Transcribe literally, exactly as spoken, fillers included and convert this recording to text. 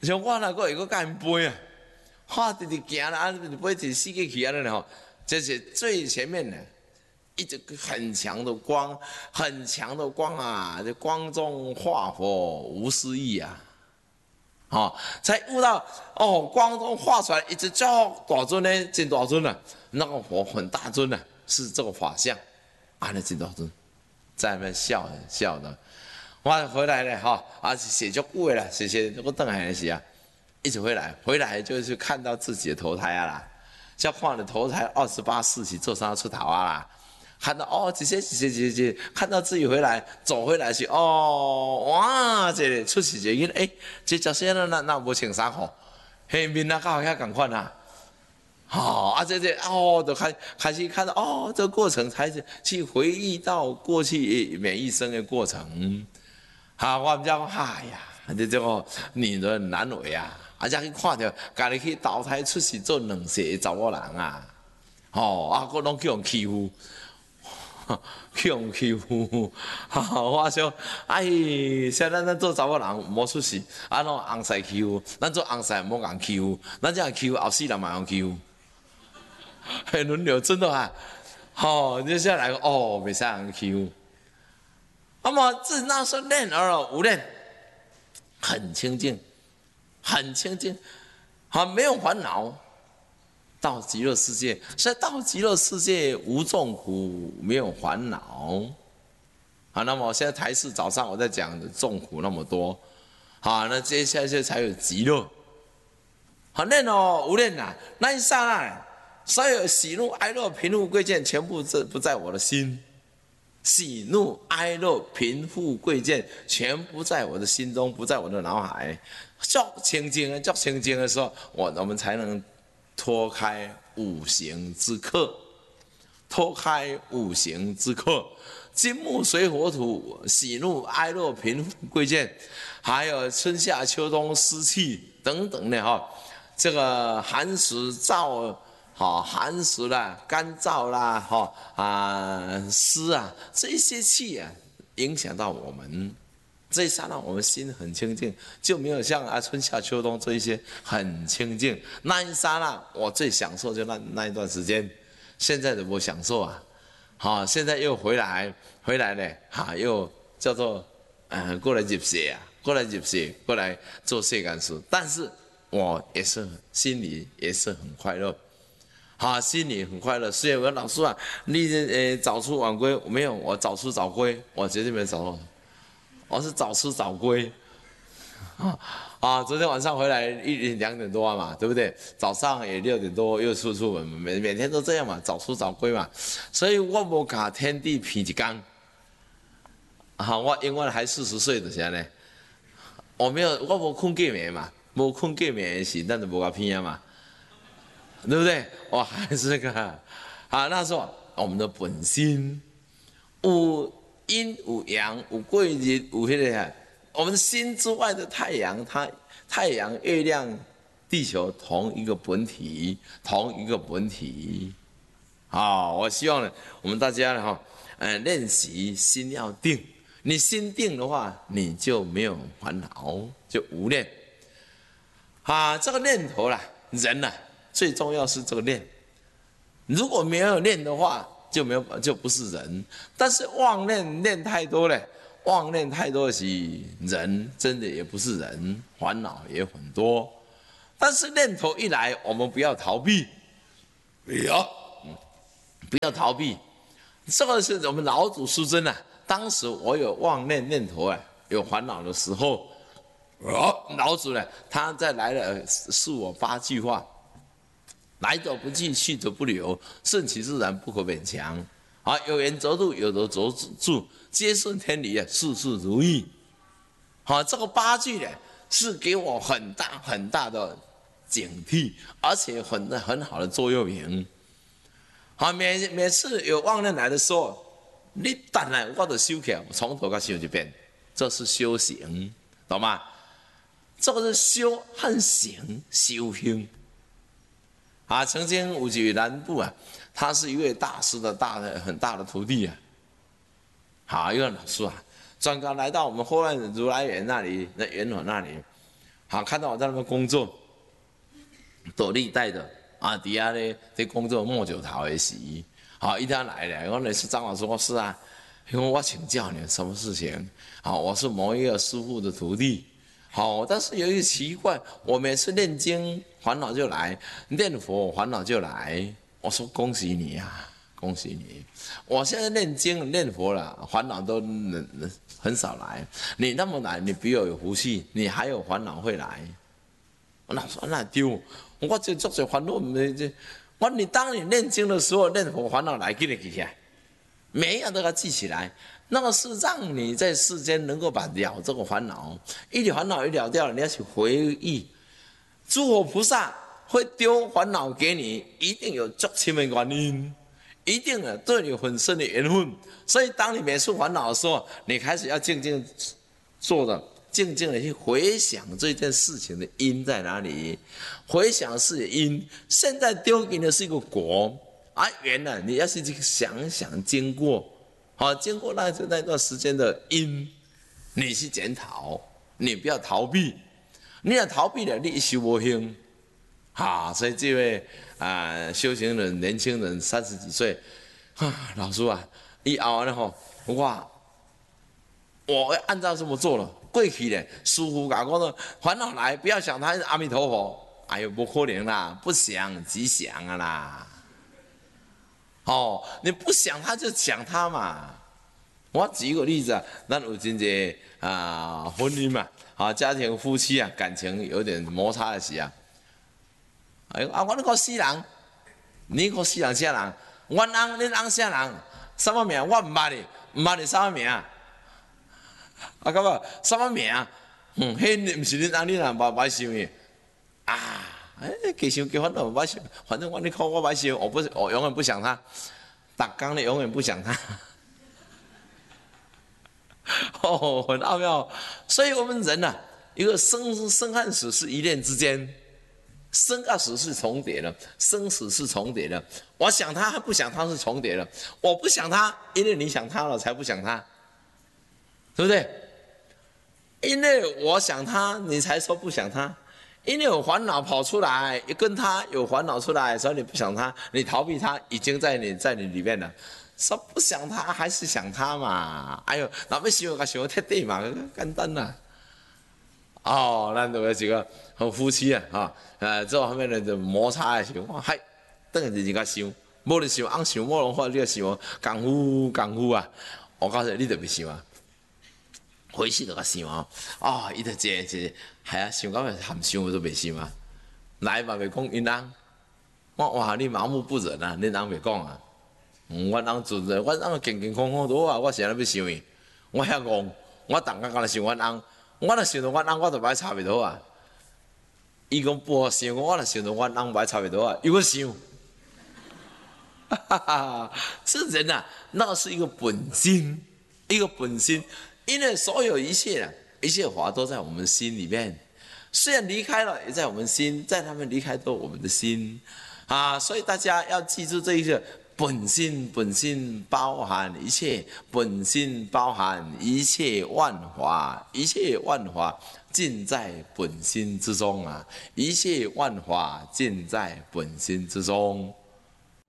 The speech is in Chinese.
像我那个会个干背啊，哇，直直行啦，啊，背直四个去啊了吼，这是最前面的，一直很强的光，很强的光啊，这光中化佛无思议啊，哦，才悟到哦，光中化出来一直叫大尊呢，真大尊啊，那个佛很大尊啊，是这个法相，啊，那真大尊，在那边笑笑的。我回来了哈，啊，写就过了，写写我等来是啊，一直回来，回来就是看到自己的投胎啊啦，像换了投胎二十八世纪做啥出头啊啦，看到哦这些这些这些，看到自己回来走回来是哦哇，这出事就因哎，这这些那那无穿衫裤，嘿面啊搞遐共款啊。好、哦、啊，这这哦，都开开始看到哦，这个过程才是去回忆到过去每一生的过程。哈，我唔知讲，哎呀，你这个女人难为啊！啊，才去看到，家己去投胎出世做两世的查某人啊，吼、哦，啊，佫拢叫人欺负，叫人欺负，哈、哦，我想，哎，现在咱做查某人莫出世，啊，拢红婿欺负，咱做红婿莫人欺负，咱这样欺负后世人嘛人欺负，很轮流，真的啊，好、哦，接下来哦，袂使人欺负。那么自那时候念而无念，很清净，很清净，好没有烦恼。到极乐世界，所以到极乐世界无众苦，没有烦恼。好，那么现在台视早上我在讲的众苦那么多，好，那接下来才有极乐。好念哦，无念呐，那一刹那，所有喜怒哀乐贫富贵贱，全部这不在我的心。喜怒哀乐贫富贵贱全不在我的心中，不在我的脑海。较清净，较清净的时候，我我们才能脱开五行之客，脱开五行之客，金木水火土，喜怒哀乐贫富贵贱，还有春夏秋冬湿气等等的哈，这个寒暑燥。好，寒暑啦、干燥啦、哈啊湿啊，这些气啊，影响到我们。这一刹那，我们心很清净，就没有像啊春夏秋冬这一些很清净。那一刹那，我最享受就那那一段时间。现在的我享受啊，好，现在又回来，回来了，哈，又叫做呃过来入世啊，过来入世，过来做世间事。但是我也是心里也是很快乐。啊，心里很快乐。所以我说老师啊，你呃早出晚归没有？我早出早归，我绝对没早出，我是早出早归。啊啊！昨天晚上回来一两点多嘛，对不对？早上也六点多又出出门，每每天都这样嘛，早出早归嘛。所以我无甲天地偏一天。啊，我因为还四十岁的时候呢，我没有我无困过眠嘛，无困过眠的时，咱就无甲偏啊嘛。对不对？我还是个啊，那时候我们的本心有阴有阳，有贵日有那个，我们心之外的太阳，它太阳、月亮、地球同一个本体，同一个本体。好，我希望呢，我们大家呢哈，呃，练习心要定。你心定的话，你就没有烦恼，就无念。啊，这个念头啦，人呐。最重要是这个念，如果没有念的话，就没有就不是人。但是妄念念太多了，妄念太多是人，真的也不是人，烦恼也很多。但是念头一来，我们不要逃避，不要，不要逃避。这个是我们老祖师尊啊。当时我有妄念念头啊，有烦恼的时候，老祖呢，他再来了是我八句话。来者不拒，去者不留，顺其自然，不可勉强。啊，有缘则度，有得则住，皆顺天理啊，事事如意。好，这个八句呢，是给我很大很大的警惕，而且很很好的座右铭。好，每每次有妄念来的时候，你等来我就修起来，从头到修一遍，这是修行，懂吗？这个是修和行，修行。啊，曾经有一位南部啊，他是一位大师的大的很大的徒弟啊。好，一个老师啊，专刚来到我们后来如来园那里，那园口那里， 好，看到我在那边工作，都历代的啊，底下咧在工作摸九头的时，好，一天来了，我那是张老师，我是啊，因为我请教你什么事情？好，我是某一个师傅的徒弟。好，但是有一个奇怪，我每次念经烦恼就来，念佛烦恼就来。我说恭喜你啊，恭喜你！我现在念经念佛了，烦恼都很少来。你那么来，你比我有福气，你还有烦恼会来。那说那丢，我这做这烦恼没这，我你当你念经的时候，念佛烦恼来，记得记起来，每一样都要记起来。那么是让你在世间能够把了这个烦恼，一点烦恼一了掉了，你要去回忆，诸佛菩萨会丢烦恼给你，一定有足深的原因，一定啊对你很深的缘分。所以当你每次烦恼的时候，你开始要静静坐的，静静的去回想这件事情的因在哪里，回想是因，现在丢给你的是一个果，而缘呢，你要是去想想经过。好，经过那那段时间的因，你去检讨，你不要逃避，你要逃避了，你一修无兴。好，所以这位啊、呃、修行人年轻人三十几岁，啊老师啊，以后呢吼，我我按照这么做了，过去呢，师父讲我说烦恼来，不要想他是阿弥陀佛，哎呦不可能啦，不想即想啊啦。哦，你不想他就想他嘛。我举一个例子啊，咱有真济啊婚姻嘛，啊家庭夫妻啊感情有点摩擦的时啊，哎啊我那个死人，你个死人啥人？阮翁恁翁啥人？什么名？我唔捌你，唔捌你什么名？啊，咁啊什么名？嗯，迄唔是恁翁，恁翁唔歹想伊啊。哎，其实结婚了，我想，反正我你看我不想，我不，我永远不想他，打刚的永远不想他，哦，很奥妙。所以我们人呐、啊，一个生生和死是一念之间，生和死是重叠的，生死是重叠的。我想他，还不想他是重叠的。我不想他，因为你想他了才不想他，对不对？因为我想他，你才说不想他。因为有烦恼跑出来，跟他有烦恼出来，所以你不想他，你逃避他，已经在你在你里面了。说不想他还是想他嘛？哎呦，那要想个想贴地嘛，简单啦。哦，咱就有一个好夫妻啊，哈，呃，这方面的就摩擦的时候，嗨，等下就自家想，无就想，翁想某人话你就想，功夫功夫啊，我告诉你，你就别想啊。回去就甲想啊，啊，伊就一一系啊，想到含想我都袂想啊，来嘛袂讲因翁，我哇你盲目不仁啊，恁翁袂讲啊，嗯，阮翁准的，阮翁健健康康多啊，我谁人要想伊？我遐戆，我逐工干来想阮翁，我若想到阮翁，我就歹差袂多啊。伊讲不好想，我若想到阮翁歹差袂多啊，又个想，哈哈哈，这人啊，那是一个本心，一个本心。因为所有一切啊，一切法都在我们心里面，虽然离开了，也在我们心，在他们离开都我们的心，啊，所以大家要记住这一个本心，本心包含一切，本心包含一切万法，一切万法尽在本心之中啊，一切万法尽在本心之中。